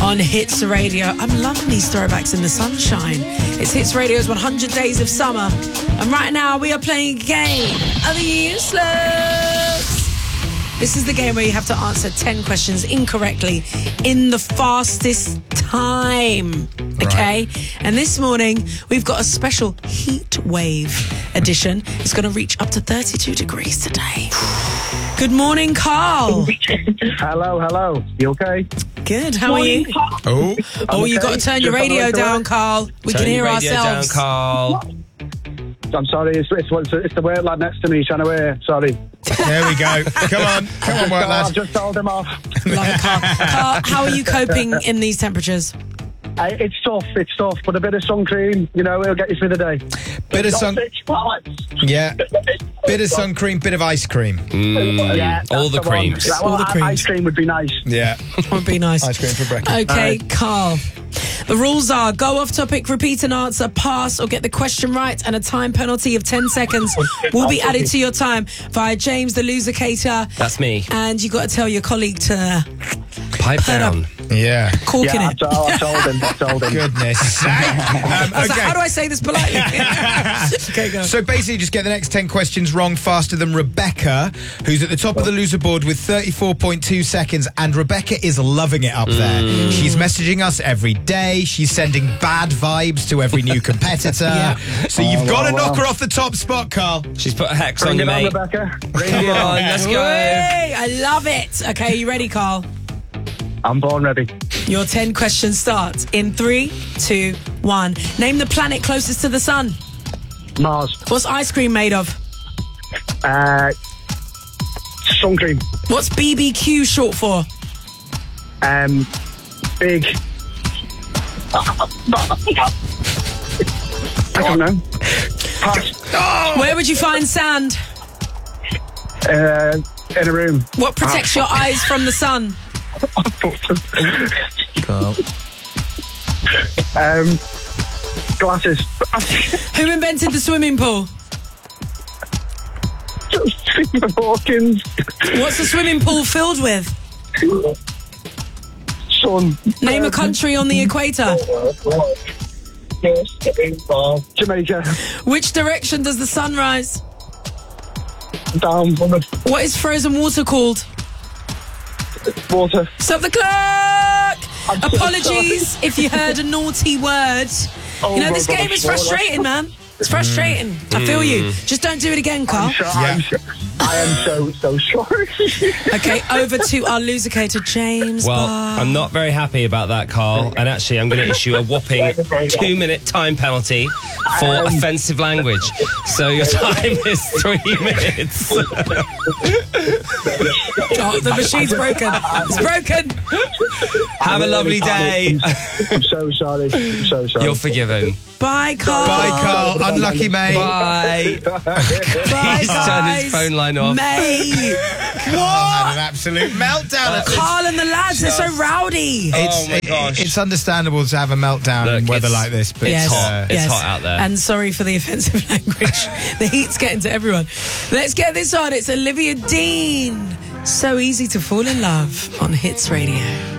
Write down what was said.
on Hits Radio. I'm loving these throwbacks in the sunshine. It's Hits Radio's 100 Days of Summer. And right now we are playing a game of the Useless. This is the game where you have to answer 10 questions incorrectly in the fastest time. Okay? Right. And this morning, we've got a special heat wave edition. It's going to reach up to 32 degrees today. Good morning, Carl. Hello. You okay? Good. How are you? Oh, you got to turn your radio down, Carl. We can hear ourselves. Down, Carl. I'm sorry, it's the work lad next to me trying to hear. Sorry. There we go. Come on, work lad. I've just told him off. Love it, Carl. Carl, how are you coping in these temperatures? It's tough, but a bit of sun cream, it'll get you through the day. Bit of sun cream, bit of ice cream. Yeah, all the creams. All the creams. Ice cream would be nice. Yeah. Would be nice. Ice cream for breakfast. Okay, Carl. The rules are go off topic, repeat an answer, pass or get the question right, and a time penalty of 10 seconds will be added to your time via James the Losercator. That's me. And you've got to tell your colleague to pipe down. Yeah. Corking it. I told him. Goodness sake. I was like, how do I say this politely? Okay, go. So basically just get the next 10 questions wrong faster than Rebecca, who's at the top of the loser board with 34.2 seconds, and Rebecca is loving it up there. She's messaging us every day. She's sending bad vibes to every new competitor. Yeah. So you've got to knock her off the top spot, Carl. She's put a hex on Bring you, it on, mate. Rebecca. Come on, let's go. Hey, I love it. Okay, you ready, Carl? I'm born ready. Your 10 questions start in 3, 2, 1. Name the planet closest to the sun. Mars. What's ice cream made of? Sun cream. What's BBQ short for? Big. I don't know. Pass. Where would you find sand? In a room. What protects your eyes from the sun? Carl. Glasses. Who invented the swimming pool? Stephen Hawkins. What's the swimming pool filled with? Sun. Name a country on the equator. Jamaica. Which direction does the sun rise? Down. What is frozen water called? Water. Stop the clock! Apologies if you heard a naughty word. Oh this my game gosh, is frustrating, man. It's frustrating. I feel you. Just don't do it again, Carl. I am so sorry. Okay, over to our losercator, James. Well, Barr. I'm not very happy about that, Carl. And actually, I'm going to issue a whopping 2-minute time penalty for offensive language. So your time is 3 minutes. Oh, the machine's broken. It's broken. Have a lovely day. I'm so sorry. You're forgiven. Bye, Carl. Bye, Carl. Unlucky, mate. Bye. Bye, He's turned his phone line off. Mate. What? An absolute meltdown. Carl and the lads, they're so rowdy. It's understandable to have a meltdown Look, in weather it's- like this, but Yes. It's hot out there. And sorry for the offensive language. The heat's getting to everyone. Let's get this on. It's Olivia Dean. So easy to fall in love on Hits Radio.